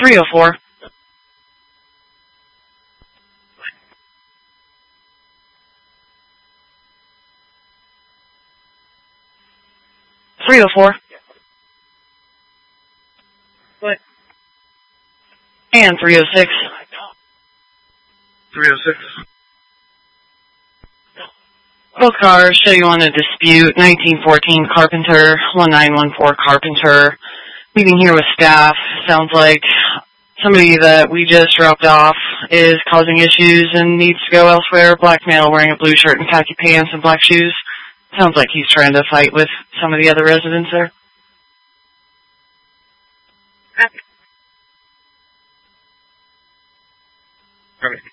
304. 304. What? And 306. 306. Both cars show you on a dispute. 1914 Carpenter, 1914 Carpenter. Meeting here with staff. Sounds like somebody that we just dropped off is causing issues and needs to go elsewhere. Black male wearing a blue shirt and khaki pants and black shoes. Sounds like he's trying to fight with some of the other residents there. Right.